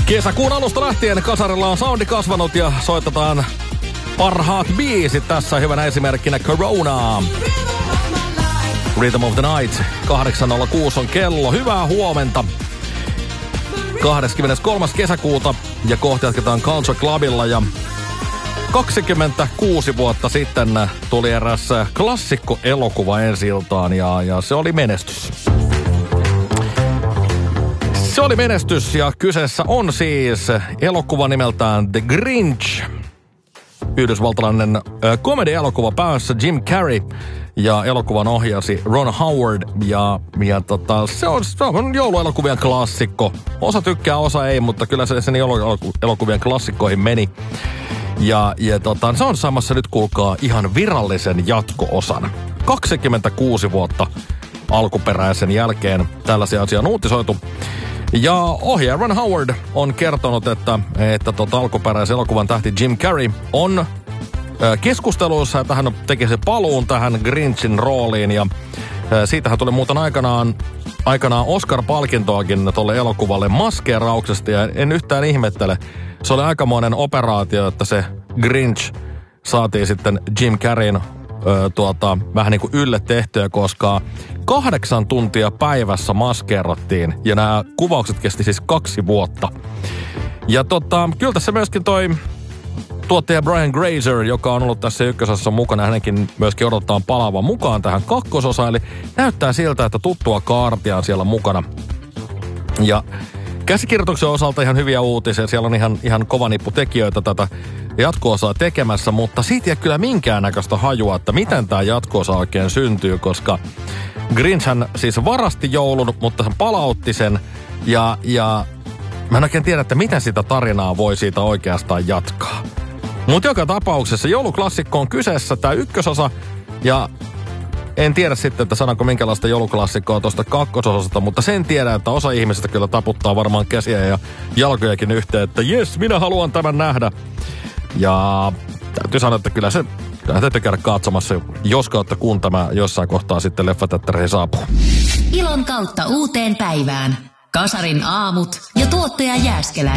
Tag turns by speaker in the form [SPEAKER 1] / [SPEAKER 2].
[SPEAKER 1] Kesäkuun alusta lähtien kasarilla on soundi kasvanut ja soitetaan parhaat biisit. Tässä hyvänä esimerkkinä Corona. Rhythm of the Night. 8.06 on kello. Hyvää huomenta. 23. kesäkuuta ja kohta jatketaan Culture Clubilla ja 26 vuotta sitten tuli eräs klassikko-elokuva ensi-iltaan ja se oli menestys. Se oli menestys ja kyseessä on siis elokuva nimeltään The Grinch. Yhdysvaltalainen komedi-elokuva päässä Jim Carrey ja elokuvan ohjasi Ron Howard ja se on jouluelokuvien klassikko. Osa tykkää, osa ei, mutta kyllä se sen jouluelokuvien klassikkoihin meni. Ja se on saamassa nyt kuulkaa ihan virallisen jatko-osan. 26 vuotta alkuperäisen jälkeen tällaisia asioita on uutisoitu. Ja ohjaaja Ron Howard on kertonut, että alkuperäisen elokuvan tähti Jim Carrey on keskusteluissa, että hän tekisi paluun tähän Grinchin rooliin. Ja siitähän tuli muuten aikanaan Oscar-palkintoakin tuolle elokuvalle maskeerauksesta ja en yhtään ihmettele. Se oli aikamoinen operaatio, että se Grinch saatiin sitten Jim Carreyn vähän niin kuin ylle tehtyä, koska 8 tuntia päivässä maskeerattiin ja nämä kuvaukset kesti siis 2 vuotta. Ja kyllä tässä myöskin toi tuottaja Brian Grazer, joka on ollut tässä ykkösosassa mukana, hänenkin myöskin odottaa palaavan mukaan tähän kakkososaan, eli näyttää siltä, että tuttua kaartia on siellä mukana. Ja käsikirjoituksen osalta ihan hyviä uutisia, siellä on ihan kova nippu tekijöitä tätä jatko-osaa tekemässä, mutta siitä ei kyllä minkäännäköistä hajua, että miten tämä jatko-osa oikein syntyy, koska Grinch hän siis varasti joulun, mutta hän palautti sen ja mä en oikein tiedä, että miten sitä tarinaa voi siitä oikeastaan jatkaa. Mutta joka tapauksessa jouluklassikko on kyseessä, tämä ykkösosa, ja en tiedä sitten, että sanonko minkälaista jouluklassikkoa tuosta kakkososasta, mutta sen tiedän, että osa ihmisistä kyllä taputtaa varmaan käsiä ja jalkojakin yhteen, että jes, minä haluan tämän nähdä. Ja täytyy sanoa, että kyllä täytyy käydä katsomassa, jos kautta kun tämä jossain kohtaa sitten leffateattereihin saapuu.
[SPEAKER 2] Ilon kautta uuteen päivään. Kasarin aamut ja tuottaja Jääskelä.